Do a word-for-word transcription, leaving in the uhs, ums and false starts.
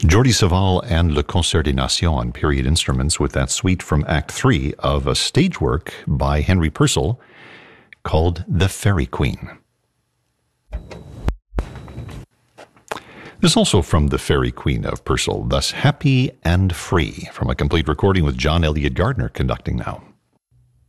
Jordi Savall and Le Concert des Nations on period instruments with that suite from Act three of a stage work by Henry Purcell called The Fairy Queen. This is also from The Fairy Queen of Purcell, thus Happy and Free, from a complete recording with John Elliott Gardner conducting now.